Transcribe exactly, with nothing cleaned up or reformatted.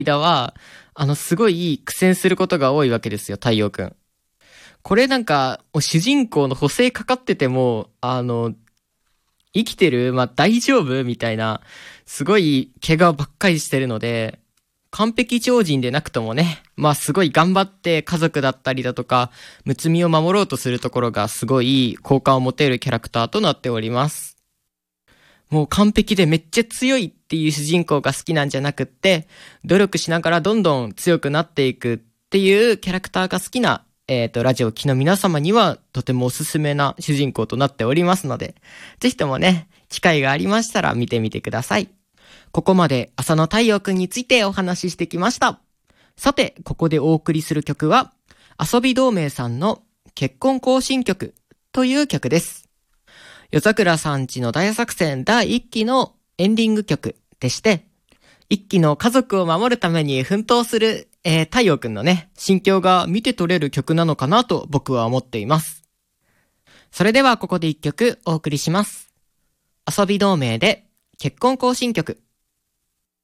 間は、あの、すごい苦戦することが多いわけですよ、太陽くん。これなんか、もう主人公の補正かかってても、あの、生きてるまあ、大丈夫みたいな、すごい怪我ばっかりしてるので、完璧超人でなくともね、まあすごい頑張って家族だったりだとか、むつみを守ろうとするところがすごい好感を持てるキャラクターとなっております。もう完璧でめっちゃ強いっていう主人公が好きなんじゃなくって、努力しながらどんどん強くなっていくっていうキャラクターが好きな、えっと、ラジオを聴きの皆様にはとてもおすすめな主人公となっておりますので、ぜひともね、機会がありましたら見てみてください。ここまで浅野太陽くんについてお話ししてきました。さて、ここでお送りする曲は、遊び同盟さんの結婚行進曲という曲です。夜桜さんちの大作戦だいいっきのエンディング曲でして、いっきの家族を守るために奮闘する、えー、太陽くんのね、心境が見て取れる曲なのかなと僕は思っています。それではここでいっきょくお送りします。遊び同盟で結婚行進曲。